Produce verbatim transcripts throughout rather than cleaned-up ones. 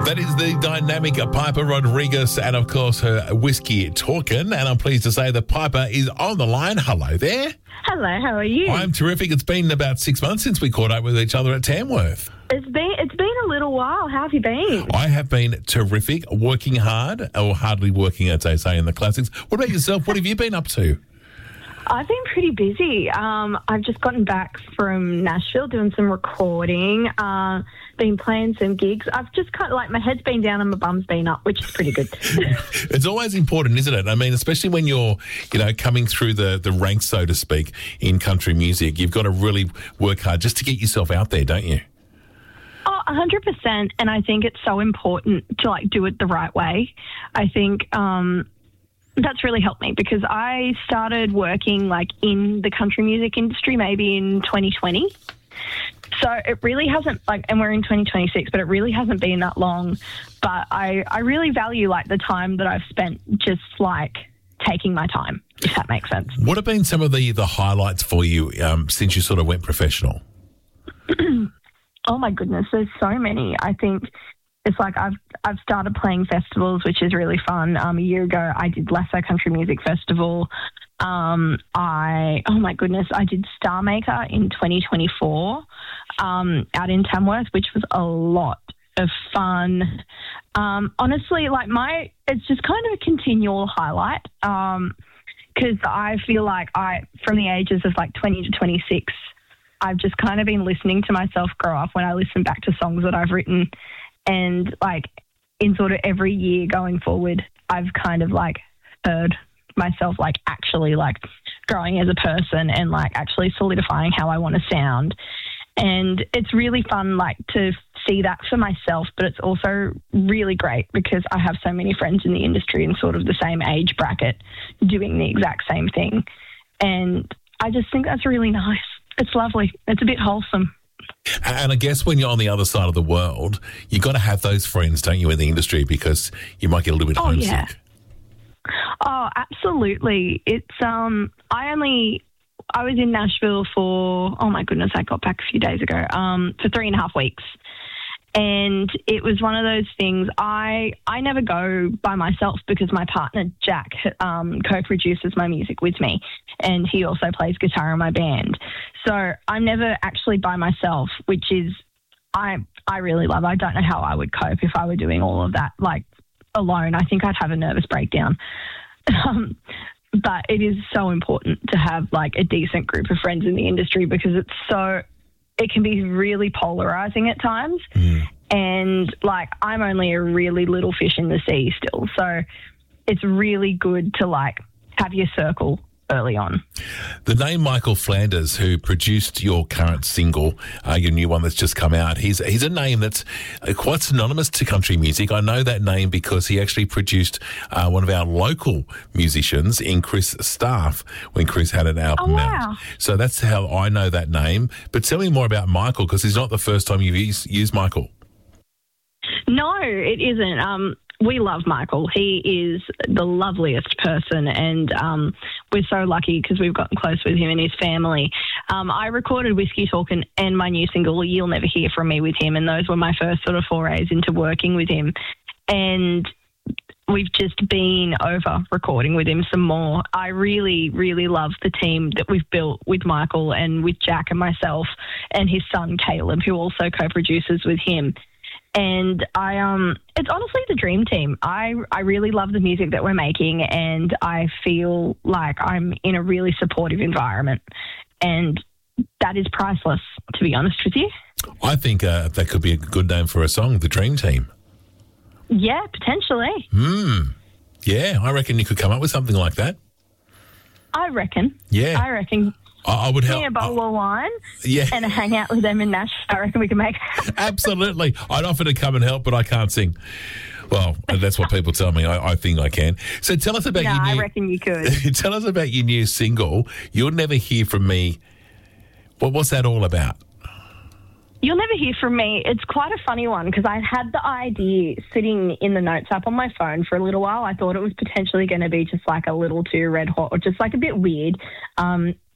That is the dynamic Piper Rodriguez and, of course, her Whiskey Talkin'. And I'm pleased to say that Piper is on the line. Hello there. Hello, how are you? I'm terrific. It's been about six months since we caught up with each other at Tamworth. It's been it's been a little while. How have you been? I have been terrific, working hard, or hardly working, as they say in the classics. What about yourself? What have you been up to? I've been pretty busy. Um, I've just gotten back from Nashville doing some recording, uh, been playing some gigs. I've just kind of like my head's been down and my bum's been up, which is pretty good. It's always important, isn't it? I mean, especially when you're, you know, coming through the, the ranks, so to speak, in country music, you've got to really work hard just to get yourself out there, don't you? Oh, one hundred percent. And I think it's so important to like do it the right way. I think, um, that's really helped me because I started working like in the country music industry maybe in twenty twenty. So it really hasn't like, and we're in twenty twenty-six, but it really hasn't been that long. But I, I really value like the time that I've spent just like taking my time, if that makes sense. What have been some of the, the highlights for you um, since you sort of went professional? Oh my goodness, there's so many. I think it's like I've I've started playing festivals, which is really fun. Um, a year ago, I did Lasso Country Music Festival. Um, I oh my goodness, I did Star Maker in twenty twenty-four um, out in Tamworth, which was a lot of fun. Um, honestly, like my it's just kind of a continual highlight because I feel like I from the ages of like twenty to twenty-six, I've just kind of been listening to myself grow up when I listen back to songs that I've written. And, like, in sort of every year going forward, I've kind of, like, heard myself, like, actually, like, growing as a person and, like, actually solidifying how I want to sound. And it's really fun, like, to see that for myself, but it's also really great because I have so many friends in the industry in sort of the same age bracket doing the exact same thing. And I just think that's really nice. It's lovely. It's a bit wholesome. And I guess when you're on the other side of the world, you've got to have those friends, don't you, in the industry because you might get a little bit oh, homesick. Yeah. Oh, absolutely. It's, um, I only, I was in Nashville for, oh my goodness, I got back a few days ago, um, for three and a half weeks. And it was one of those things, I, I never go by myself because my partner, Jack, um, co-produces my music with me, and he also plays guitar in my band. So I'm never actually by myself, which is, I I really love. I don't know how I would cope if I were doing all of that, like, alone. I think I'd have a nervous breakdown. Um, but it is so important to have, like, a decent group of friends in the industry because it's so... it can be really polarizing at times. Mm. And, like, I'm only a really little fish in the sea still. So it's really good to, like, have your circle early on. The name Michael Flanders, who produced your current single, uh, your new one that's just come out, he's he's a name that's uh, quite synonymous to country music. I know that name because he actually produced uh, one of our local musicians in Chris Staff when Chris had an album oh, wow. out. So that's how I know that name. But tell me more about Michael because it's not the first time you've used, used Michael. No, it isn't. Um, we love Michael. He is the loveliest person, and um, we're so lucky because we've gotten close with him and his family. Um, I recorded Whiskey Talkin' and my new single, You'll Never Hear From Me, with him, and those were my first sort of forays into working with him. And we've just been over recording with him some more. I really, really love the team that we've built with Michael and with Jack and myself and his son, Caleb, who also co-produces with him. And I, um, it's honestly the dream team. I, I really love the music that we're making, and I feel like I'm in a really supportive environment, and that is priceless, to be honest with you. I think uh, that could be a good name for a song, the Dream Team. Yeah, potentially. Hmm. Yeah, I reckon you could come up with something like that. I reckon. Yeah. I reckon. I would help. Me a bowl of wine yeah. and a hang out with them in Nash. I reckon we can make Absolutely. I'd offer to come and help, but I can't sing. Well, that's what people tell me. I, I think I can. So tell us about no, your new... I reckon you could. Tell us about your new single, You'll Never Hear From Me. What, what's that all about? You'll Never Hear From Me. It's quite a funny one because I had the idea sitting in the notes app on my phone for a little while. I thought it was potentially going to be just like a little too red hot or just like a bit weird. Um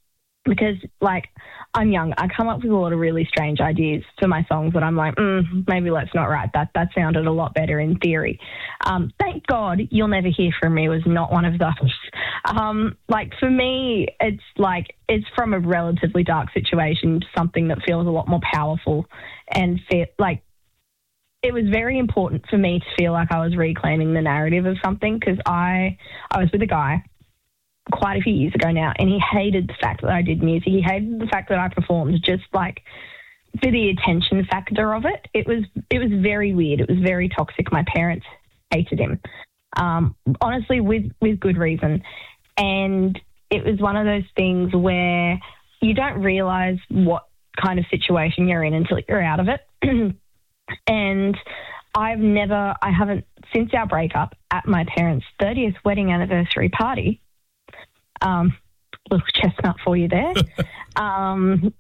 because, like, I'm young. I come up with a lot of really strange ideas for my songs that I'm like, mm, maybe let's not write that. That sounded a lot better in theory. Um, thank God You'll Never Hear From Me was not one of those. Um, like, for me, it's like it's from a relatively dark situation to something that feels a lot more powerful and feel, like, it was very important for me to feel like I was reclaiming the narrative of something, because I, I was with a guy quite a few years ago now, and he hated the fact that I did music. He hated the fact that I performed, just like for the attention factor of it. It was it was very weird. It was very toxic. My parents hated him, um, honestly, with with good reason. And it was one of those things where you don't realise what kind of situation you're in until you're out of it. And I've never, I haven't, since our breakup, at my parents' thirtieth wedding anniversary party. Um, little chestnut for you there. um,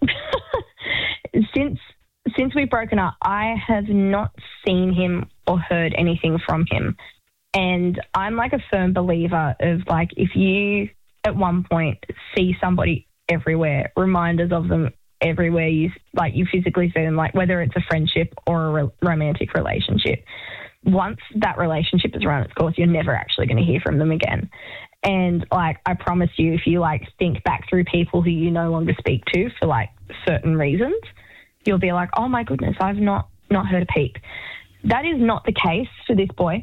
since since we've broken up, I have not seen him or heard anything from him. And I'm like a firm believer of, like, if you at one point see somebody everywhere, reminders of them everywhere you, like, you physically see them, like whether it's a friendship or a re- romantic relationship, once that relationship has run its course, you're never actually going to hear from them again. And, like, I promise you, if you, like, think back through people who you no longer speak to for, like, certain reasons, you'll be like, oh, my goodness, I've not, not heard a peep. That is not the case for this boy.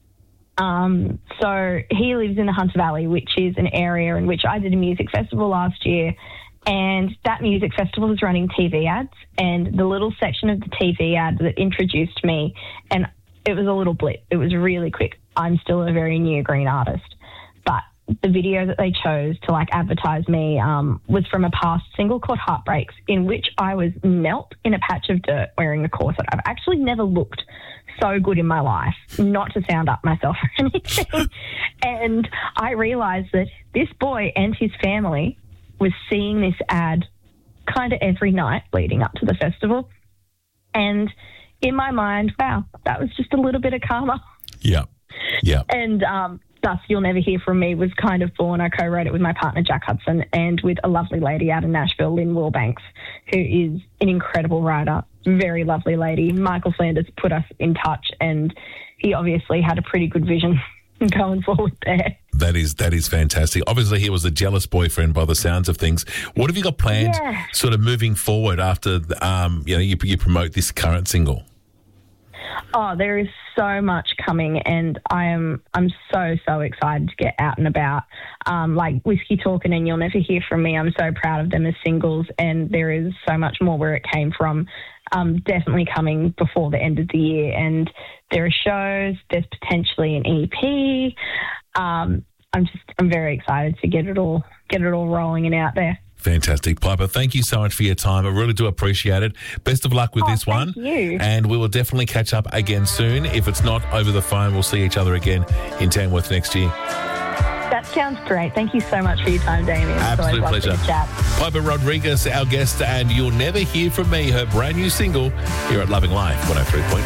Um, so he lives in the Hunter Valley, which is an area in which I did a music festival last year, and that music festival was running T V ads, and the little section of the T V ad that introduced me, and it was a little blip. It was really quick. I'm still a very new green artist. But the video that they chose to, like, advertise me um, was from a past single called Heartbreaks, in which I was knelt in a patch of dirt wearing a corset. I've actually never looked so good in my life, not to sound up myself or anything. And I realised that this boy and his family was seeing this ad kind of every night leading up to the festival. And in my mind, wow, that was just a little bit of karma. Yeah, yeah. And um, thus, You'll Never Hear From Me was kind of born. I co-wrote it with my partner, Jack Hudson, and with a lovely lady out in Nashville, Lynn Wilbanks, who is an incredible writer, very lovely lady. Michael Flanders put us in touch, and he obviously had a pretty good vision going forward there. That is that is fantastic. Obviously, he was a jealous boyfriend by the sounds of things. What have you got planned, yeah. sort of moving forward after um, you know you, you promote this current single? Oh, there is so much coming, and I am I'm so so excited to get out and about. Um, like Whiskey Talkin' and You'll Never Hear From Me, I'm so proud of them as singles, and there is so much more where it came from. Um, definitely coming before the end of the year, and there are shows. There's potentially an E P. Um, I'm just I'm very excited to get it all get it all rolling and out there. Fantastic, Piper. Thank you so much for your time. I really do appreciate it. Best of luck with oh, this one. Thank you. And we will definitely catch up again soon. If it's not over the phone, we'll see each other again in Tamworth next year. That sounds great. Thank you so much for your time, Damien. It's Absolute always pleasure. lovely to chat. Piper Rodriguez, our guest, and You'll Never Hear From Me, her brand new single here at Loving Life one oh three point one.